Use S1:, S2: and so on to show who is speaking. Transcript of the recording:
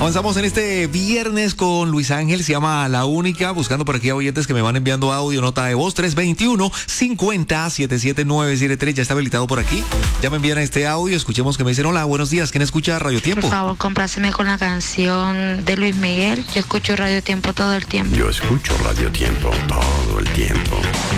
S1: Avanzamos en este viernes con Luis Ángel, se llama La Única, buscando por aquí a oyentes que me van enviando audio, nota de voz, 321-50-77973, ya está habilitado por aquí. Ya me envían este audio, escuchemos que me dicen, hola, buenos días, ¿quién escucha Radio Tiempo?
S2: Por favor, compláceme con la canción de Luis Miguel, yo escucho Radio Tiempo todo el tiempo.
S3: Yo escucho Radio Tiempo todo el tiempo.